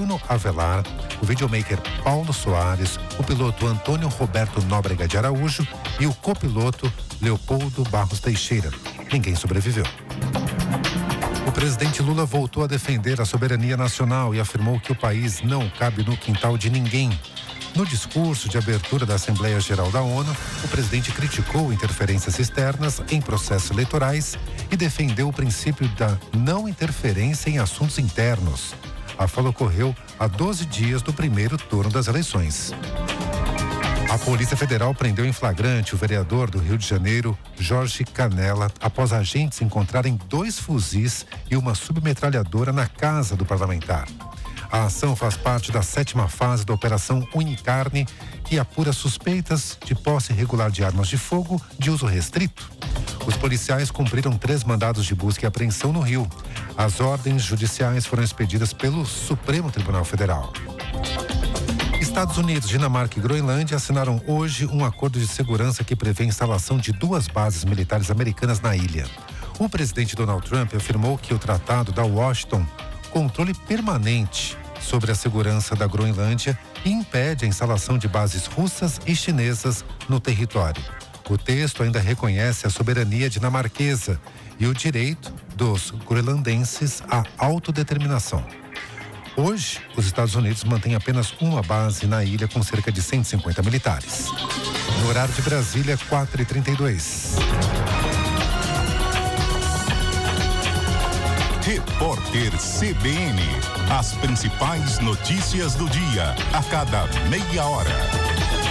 Bruno Avelar, o videomaker Paulo Soares, o piloto Antônio Roberto Nóbrega de Araújo e o copiloto Leopoldo Barros Teixeira. Ninguém sobreviveu. O presidente Lula voltou a defender a soberania nacional e afirmou que o país não cabe no quintal de ninguém. No discurso de abertura da Assembleia Geral da ONU, o presidente criticou interferências externas em processos eleitorais e defendeu o princípio da não interferência em assuntos internos. A fala ocorreu a 12 dias do primeiro turno das eleições. A Polícia Federal prendeu em flagrante o vereador do Rio de Janeiro, Jorge Canella, após agentes encontrarem 2 fuzis e uma submetralhadora na casa do parlamentar. A ação faz parte da 7ª fase da Operação Unicarne, que apura suspeitas de posse irregular de armas de fogo de uso restrito. Os policiais cumpriram 3 mandados de busca e apreensão no Rio. As ordens judiciais foram expedidas pelo Supremo Tribunal Federal. Estados Unidos, Dinamarca e Groenlândia assinaram hoje um acordo de segurança que prevê a instalação de 2 bases militares americanas na ilha. O presidente Donald Trump afirmou que o tratado dá a Washington controle permanente sobre a segurança da Groenlândia e impede a instalação de bases russas e chinesas no território. O texto ainda reconhece a soberania dinamarquesa e o direito dos groenlandenses à autodeterminação. Hoje, os Estados Unidos mantêm apenas uma base na ilha com cerca de 150 militares. No horário de Brasília, 4h32. Repórter CBN. As principais notícias do dia, a cada meia hora.